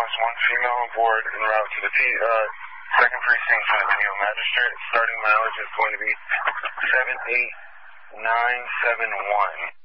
has one female on board en route to the second precinct for the Peniel Magistrate. Starting mileage is going to be 78971.